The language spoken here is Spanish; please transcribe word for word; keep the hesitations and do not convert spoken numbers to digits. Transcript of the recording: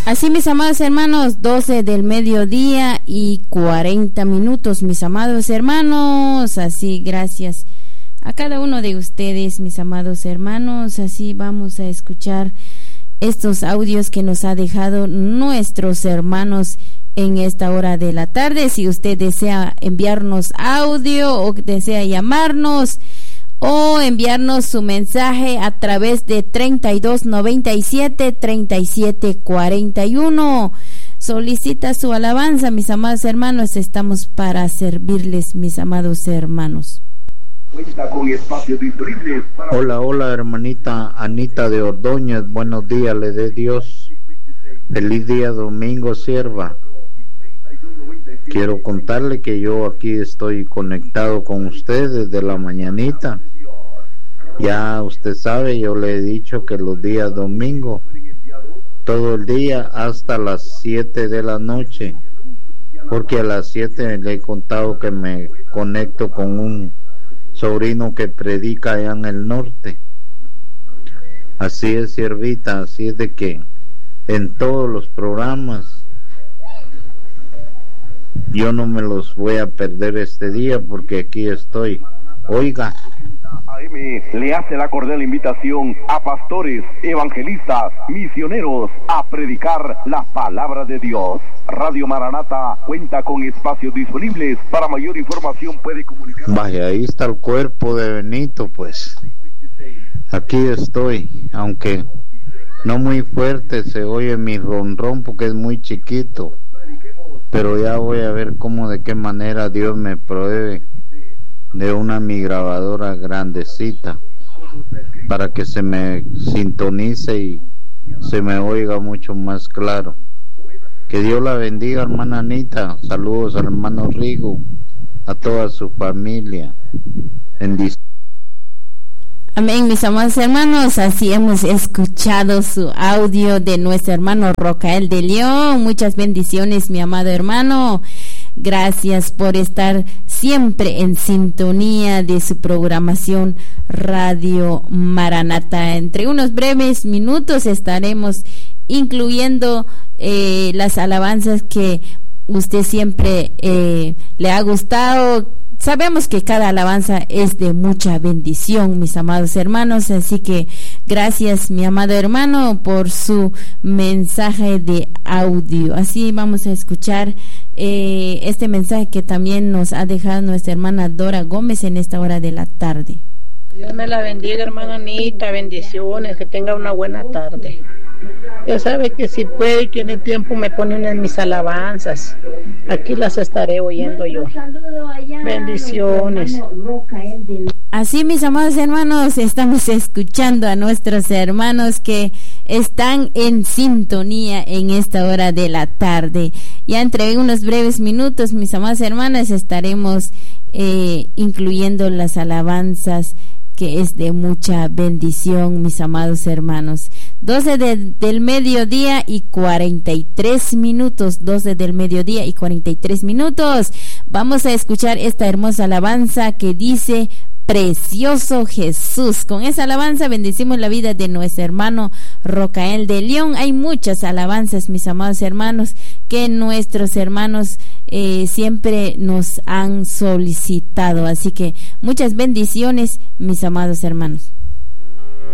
Así, mis amados hermanos, doce del mediodía y cuarenta minutos, mis amados hermanos. Así, gracias a cada uno de ustedes, mis amados hermanos. Así vamos a escuchar estos audios que nos ha dejado nuestros hermanos en esta hora de la tarde. Si usted desea enviarnos audio o desea llamarnos o enviarnos su mensaje a través de treinta y dos noventa y siete treinta y siete cuarenta y uno. Solicita su alabanza, mis amados hermanos. Estamos para servirles, mis amados hermanos. Hola, hola, hermanita Anita de Ordóñez. Buenos días, le dé Dios. Feliz día domingo, sierva. Quiero contarle que yo aquí estoy conectado con usted desde la mañanita. Ya usted sabe, yo le he dicho que los días domingo, todo el día hasta las siete de la noche, porque a las siete le he contado que me conecto con un sobrino que predica allá en el norte. Así es, siervita, así es de que en todos los programas yo no me los voy a perder este día porque aquí estoy. Oiga, A M le hace la cordial invitación a pastores, evangelistas, misioneros a predicar la palabra de Dios. Radio Maranata cuenta con espacios disponibles. Para mayor información puede comunicar. Vaya, ahí está el cuerpo de Benito, pues. Aquí estoy, aunque no muy fuerte se oye mi ronrón porque es muy chiquito. Pero ya voy a ver cómo, de qué manera Dios me provee de una mi grabadora grandecita para que se me sintonice y se me oiga mucho más claro. Que Dios la bendiga, hermana Anita. Saludos al hermano Rigo, a toda su familia. Bendiciones. Amén, mis amados hermanos. Así hemos escuchado su audio de nuestro hermano Rocael de León. Muchas bendiciones, mi amado hermano. Gracias por estar siempre en sintonía de su programación Radio Maranata. Entre unos breves minutos estaremos incluyendo eh, las alabanzas que usted siempre eh, le ha gustado. Sabemos que cada alabanza es de mucha bendición, mis amados hermanos, así que gracias, mi amado hermano, por su mensaje de audio. Así vamos a escuchar eh, este mensaje que también nos ha dejado nuestra hermana Dora Gómez en esta hora de la tarde. Dios me la bendiga, hermana Anita, bendiciones, que tenga una buena tarde. Ya sabe que si puede y tiene tiempo me pone una de mis alabanzas. Aquí las estaré oyendo yo. Bendiciones. Así, mis amados hermanos, estamos escuchando a nuestros hermanos que están en sintonía en esta hora de la tarde. Ya entre unos breves minutos, mis amadas hermanas, estaremos eh, incluyendo las alabanzas que es de mucha bendición, mis amados hermanos. doce de, del mediodía y cuarenta y tres minutos, doce del mediodía y cuarenta y tres minutos. Vamos a escuchar esta hermosa alabanza que dice: Precioso Jesús. Con esa alabanza bendecimos la vida de nuestro hermano Rocael de León. Hay muchas alabanzas, mis amados hermanos, que nuestros hermanos eh, siempre nos han solicitado. Así que muchas bendiciones, mis amados hermanos.